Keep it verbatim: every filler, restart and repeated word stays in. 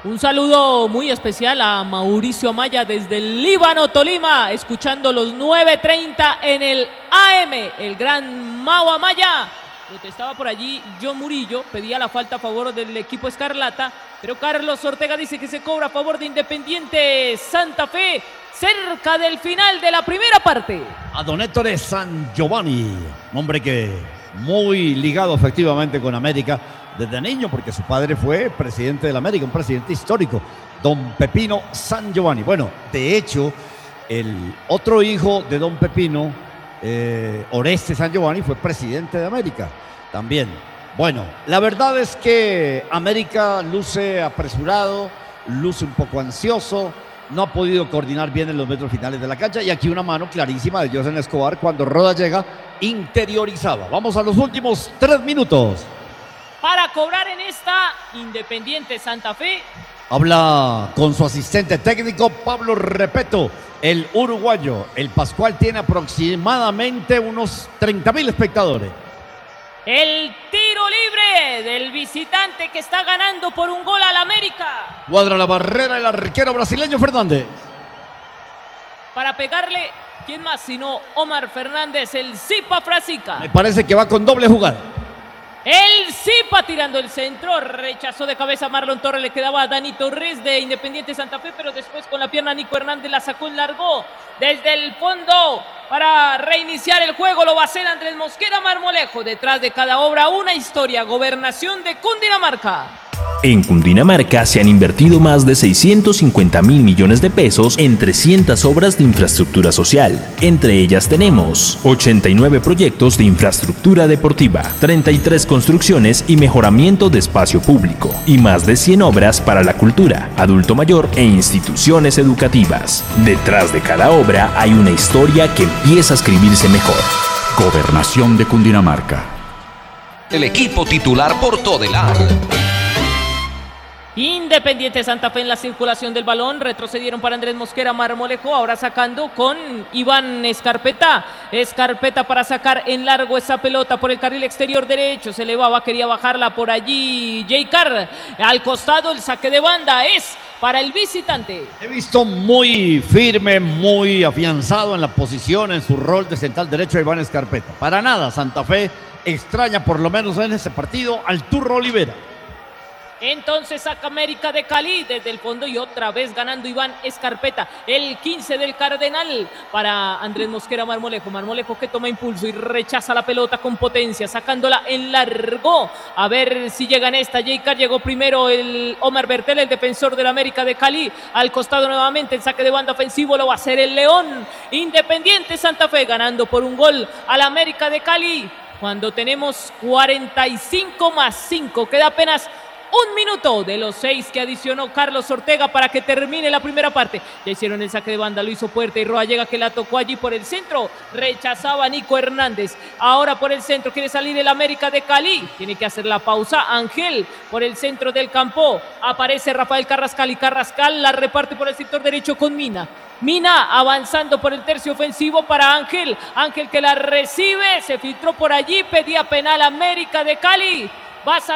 Un saludo muy especial a Mauricio Amaya desde el Líbano, Tolima, escuchando los nueve treinta en el A M, el gran Mau Amaya. Protestaba por allí John Murillo, pedía la falta a favor del equipo Escarlata, pero Carlos Ortega dice que se cobra a favor de Independiente Santa Fe, cerca del final de la primera parte. A don Héctor San Giovanni, hombre que muy ligado efectivamente con América desde niño, porque su padre fue presidente de la América, un presidente histórico, don Pepino San Giovanni. Bueno, de hecho, el otro hijo de don Pepino, eh, Oreste San Giovanni, fue presidente de América también. Bueno, la verdad es que América luce apresurado, luce un poco ansioso, no ha podido coordinar bien en los metros finales de la cancha, y aquí una mano clarísima de Josen Escobar cuando Roda llega, interiorizaba. Vamos a los últimos tres minutos. Para cobrar en esta Independiente Santa Fe. Habla con su asistente técnico Pablo Repeto, el uruguayo. El Pascual tiene aproximadamente unos treinta mil espectadores. El tiro libre del visitante que está ganando por un gol al América. Cuadra la barrera el arquero brasileño Fernández. Para pegarle, ¿quién más sino Omar Fernández, el Zipa Frasica? Me parece que va con doble jugada. El Zipa tirando el centro, rechazó de cabeza Marlon Torres, le quedaba a Dani Torres de Independiente Santa Fe, pero después con la pierna Nico Hernández la sacó en largo desde el fondo para reiniciar el juego. Lo va a hacer Andrés Mosquera Marmolejo. Detrás de cada obra una historia. Gobernación de Cundinamarca. En Cundinamarca se han invertido más de seiscientos cincuenta mil millones de pesos en trescientas obras de infraestructura social. Entre ellas tenemos ochenta y nueve proyectos de infraestructura deportiva, treinta y tres construcciones y mejoramiento de espacio público, y más de cien obras para la cultura, adulto mayor e instituciones educativas. Detrás de cada obra hay una historia que empieza a escribirse mejor. Gobernación de Cundinamarca. El equipo titular por Todelar. Independiente Santa Fe en la circulación del balón, retrocedieron para Andrés Mosquera Marmolejo, ahora sacando con Iván Escarpeta, Escarpeta para sacar en largo esa pelota por el carril exterior derecho, se elevaba, quería bajarla por allí Jay Carr, al costado el saque de banda es para el visitante. He visto muy firme, muy afianzado en la posición, en su rol de central derecho a Iván Escarpeta. Para nada Santa Fe extraña, por lo menos en ese partido, al Turro Olivera. Entonces saca América de Cali desde el fondo y otra vez ganando Iván Escarpeta, el quince del Cardenal para Andrés Mosquera Marmolejo, Marmolejo que toma impulso y rechaza la pelota con potencia, sacándola en largo, a ver si llega en esta. Jay Carr llegó primero, el Omar Bertel, el defensor del América de Cali, al costado nuevamente el saque de banda ofensivo, lo va a hacer el León. Independiente Santa Fe ganando por un gol al América de Cali, cuando tenemos cuarenta y cinco más cinco, queda apenas un minuto de los seis que adicionó Carlos Ortega para que termine la primera parte. Ya hicieron el saque de banda, lo hizo Puerta y Roa llega que la tocó allí por el centro. Rechazaba Nico Hernández. Ahora por el centro quiere salir el América de Cali. Tiene que hacer la pausa. Ángel por el centro del campo. Aparece Rafael Carrascal y Carrascal la reparte por el sector derecho con Mina. Mina avanzando por el tercio ofensivo para Ángel. Ángel que la recibe. Se filtró por allí. Pedía penal América de Cali. Va a